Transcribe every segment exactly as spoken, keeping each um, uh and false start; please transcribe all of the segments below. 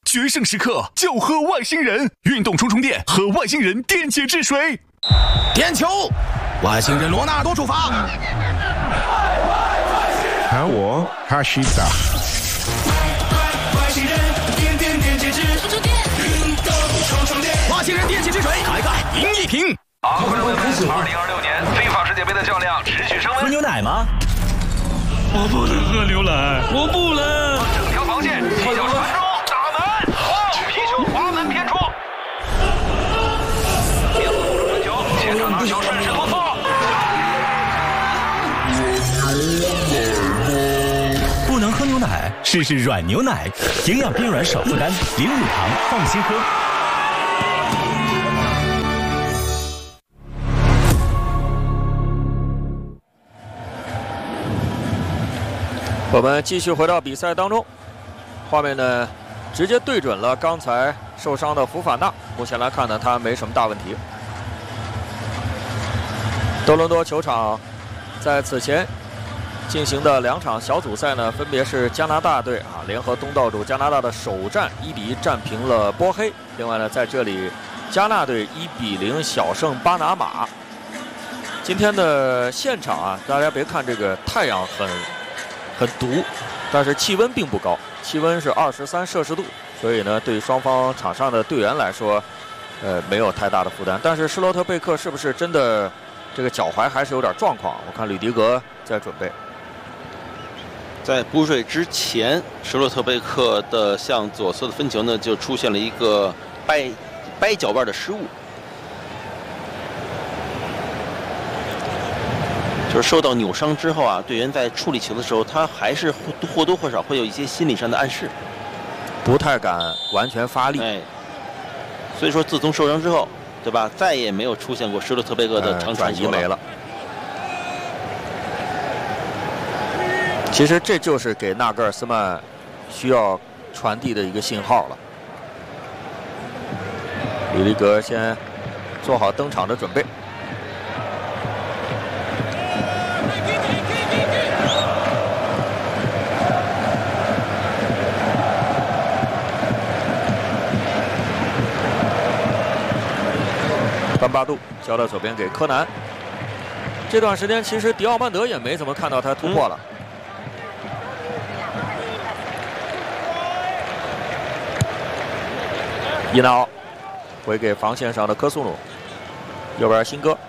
决胜时刻就喝外星人运动充充电，喝外星人电解质水。 点球，外星人罗纳多出发。 喊我哈西达。 外星人点点电解质，运动充充电， 外星人电解质水，开盖饮一瓶。 啊，观众朋友们，二零二六年非法世界杯的较量持续升温。 喝牛奶吗？ 我不能喝牛奶，我不能。 整条防线，踢脚传中，打门，哇！皮球滑门偏出，边路护住门球，前场拿球顺势突破。 不能喝牛奶，试试软牛奶，营养变软少负担，零乳糖，放心喝。 我们继续回到比赛当中，画面呢直接对准了刚才受伤的福法纳。目前来看呢，他没什么大问题。多伦多球场在此前进行的两场小组赛呢，分别是加拿大队啊联合东道主加拿大的首战一比一战平了波黑，另外呢在这里加纳队一比零小胜巴拿马。今天的现场啊，大家别看这个太阳很。很毒，但是气温并不高，气温是二十三摄氏度，所以呢，对双方场上的队员来说，呃，没有太大的负担。但是施罗特贝克是不是真的这个脚踝还是有点状况？我看吕迪格在准备。 在补水之前，施罗特贝克的向左侧的分球呢，就出现了一个掰掰脚腕的失误。就是受到扭伤之后啊，队员在处理球的时候，他还是或多或少会有一些心理上的暗示， 不太敢完全发力。 哎，所以说自从受伤之后，对吧，再也没有出现过施罗特贝克的长传球了。 没了。其实这就是给纳格尔斯曼需要传递的一个信号了。吕迪格先做好登场的准备。班巴杜交到左边给柯南。这段时间其实迪奥曼德也没怎么看到他突破了。嗯、伊瑙回给防线上的科苏努，右边辛哥。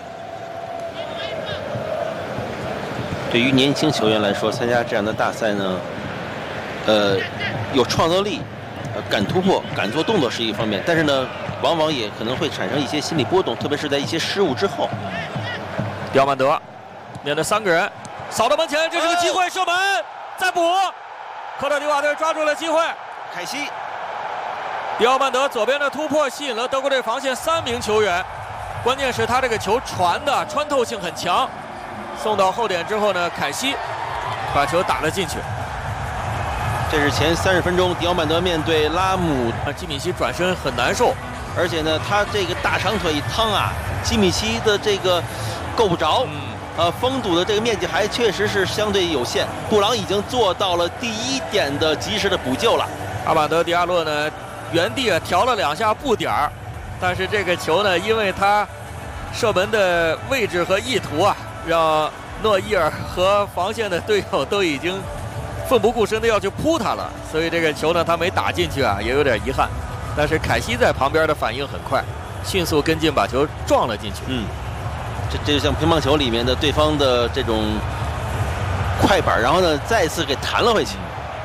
对于年轻球员来说，参加这样的大赛呢，呃，有创造力，呃，敢突破、敢做动作是一方面，但是呢。往往也可能会产生一些心理波动，特别是在一些失误之后。 迪奥曼德面对三个人，扫到门前，这是个机会，射门，再补。科特迪瓦队抓住了机会， 凯西。 迪奥曼德左边的突破吸引了德国队防线三名球员，关键是他这个球传的穿透性很强，送到后点之后呢，凯西把球打了进去。 这是前三十分钟，迪奥曼德面对拉姆， 基米希转身很难受。 而且呢，他这个大长腿一趟啊，基米希的这个够不着，嗯、呃，封堵的这个面积还确实是相对有限。布朗已经做到了第一点的及时的补救了。 阿马德迪亚洛呢，原地啊调了两下步点儿，但是这个球呢，因为他射门的位置和意图啊，让诺伊尔和防线的队友都已经奋不顾身的要去扑他了，所以这个球呢，他没打进去啊，也有点遗憾。但是凯西在旁边的反应很快，迅速跟进把球撞了进去。 嗯，这这就像乒乓球里面的对方的这种快板，然后呢再次给弹了回去。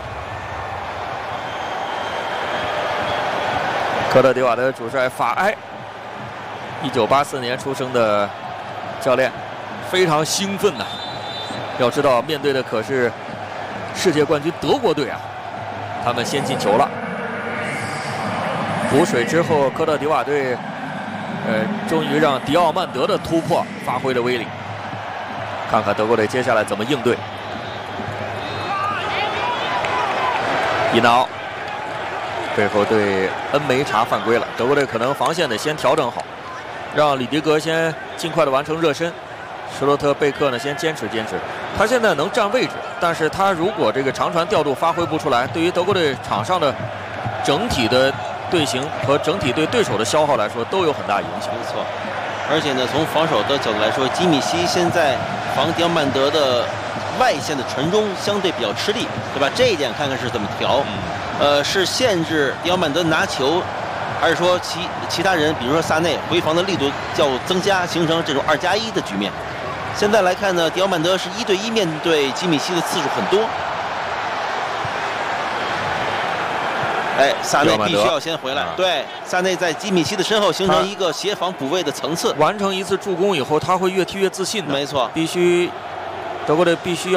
科特迪瓦的主帅法埃，一九八四年出生的教练，非常兴奋呐、啊。要知道面对的可是世界冠军德国队啊，他们先进球了。补水之后，科特迪瓦队，呃，终于让迪奥曼德的突破发挥了威力。看看德国队接下来怎么应对。伊瑙背后对恩梅查犯规了，德国队可能防线得先调整好，让里迪格先尽快的完成热身。施罗特贝克呢，先坚持坚持。他现在能占位置，但是他如果这个长传调度发挥不出来，对于德国队场上的整体的队形和整体对对手的消耗来说都有很大影响。 没错，而且呢，从防守的角度来说，基米希现在防迪奥曼德的外线的传中相对比较吃力，对吧？这一点看看是怎么调？呃，是限制迪奥曼德拿球，还是说其其他人，比如说萨内回防的力度较增加，形成这种二加一的局面？现在来看呢，迪奥曼德是一对一面对基米希的次数很多。哎，萨内必须要先回来。啊、对，萨内在基米希的身后形成一个协防补位的层次。 完成一次助攻以后，他会越踢越自信的。 没错， 必须德国队必须要。